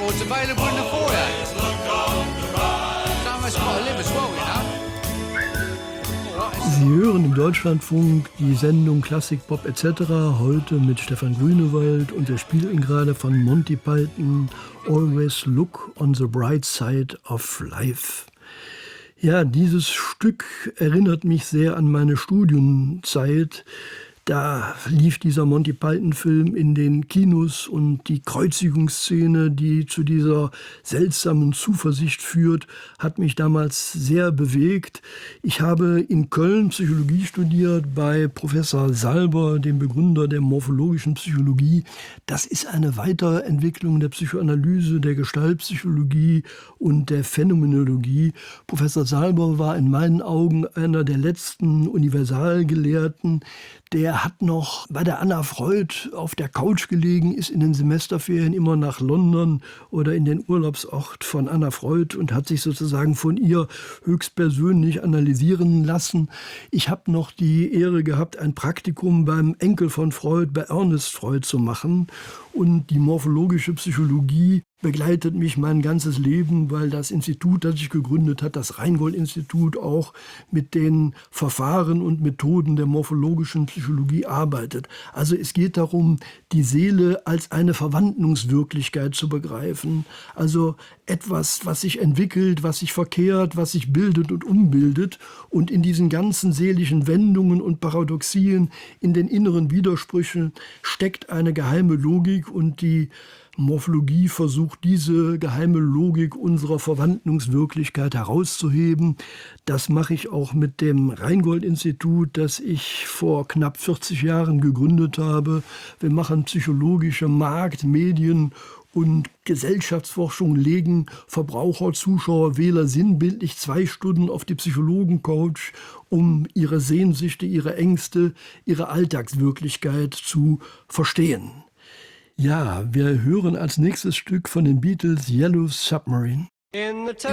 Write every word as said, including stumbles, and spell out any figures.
it's available in the foyer. Someone's got to live as well, you know. Sie hören im Deutschlandfunk die Sendung Klassik, Pop et cetera. Heute mit Stefan Grünewald und wir spielen gerade von Monty Python Always Look on the Bright Side of Life. Ja, dieses Stück erinnert mich sehr an meine Studienzeit. Da lief dieser Monty Python-Film in den Kinos und die Kreuzigungsszene, die zu dieser seltsamen Zuversicht führt, hat mich damals sehr bewegt. Ich habe in Köln Psychologie studiert bei Professor Salber, dem Begründer der morphologischen Psychologie. Das ist eine Weiterentwicklung der Psychoanalyse, der Gestaltpsychologie und der Phänomenologie. Professor Salber war in meinen Augen einer der letzten Universalgelehrten. Der hat noch bei der Anna Freud auf der Couch gelegen, ist in den Semesterferien immer nach London oder in den Urlaubsort von Anna Freud und hat sich sozusagen von ihr höchstpersönlich analysieren lassen. Ich habe noch die Ehre gehabt, ein Praktikum beim Enkel von Freud, bei Ernest Freud zu machen. Und die morphologische Psychologie begleitet mich mein ganzes Leben, weil das Institut, das ich gegründet habe, das Rheingold-Institut, auch mit den Verfahren und Methoden der morphologischen Psychologie arbeitet. Also es geht darum, die Seele als eine Verwandlungswirklichkeit zu begreifen. Also etwas, was sich entwickelt, was sich verkehrt, was sich bildet und umbildet. Und in diesen ganzen seelischen Wendungen und Paradoxien, in den inneren Widersprüchen steckt eine geheime Logik. Und die Morphologie versucht, diese geheime Logik unserer Verwandlungswirklichkeit herauszuheben. Das mache ich auch mit dem Rheingold-Institut, das ich vor knapp vierzig Jahren gegründet habe. Wir machen psychologische Markt-, Medien- und Gesellschaftsforschung, legen Verbraucher, Zuschauer, Wähler sinnbildlich zwei Stunden auf die Psychologen-Couch, um ihre Sehnsüchte, ihre Ängste, ihre Alltagswirklichkeit zu verstehen. Ja, wir hören als nächstes Stück von den Beatles Yellow Submarine.